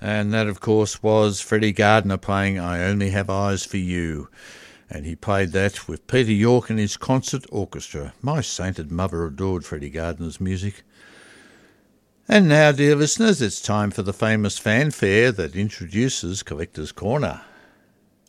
And that, of course, was Freddie Gardner playing I Only Have Eyes for You. And he played that with Peter York and his concert orchestra. My sainted mother adored Freddie Gardner's music. And now, dear listeners, it's time for the famous fanfare that introduces Collector's Corner.